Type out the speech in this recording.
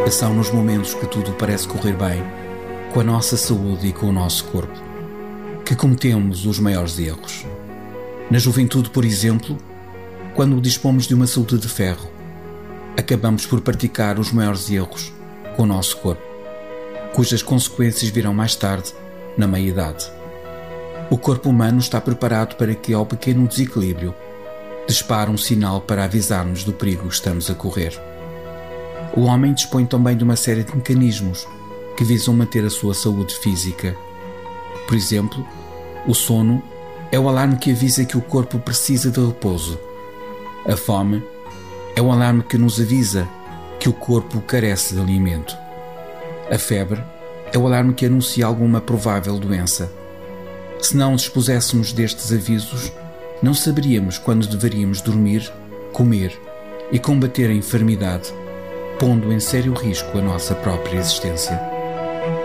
São nos momentos que tudo parece correr bem, com a nossa saúde e com o nosso corpo, que cometemos os maiores erros. Na juventude, por exemplo, quando dispomos de uma saúde de ferro, acabamos por praticar os maiores erros com o nosso corpo, cujas consequências virão mais tarde, na meia-idade. O corpo humano está preparado para que, ao pequeno desequilíbrio, dispare um sinal para avisar-nos do perigo que estamos a correr. O homem dispõe também de uma série de mecanismos que visam manter a sua saúde física. Por exemplo, o sono é o alarme que avisa que o corpo precisa de repouso. A fome é o alarme que nos avisa que o corpo carece de alimento. A febre é o alarme que anuncia alguma provável doença. Se não dispuséssemos destes avisos, não saberíamos quando deveríamos dormir, comer e combater a enfermidade, pondo em sério risco a nossa própria existência.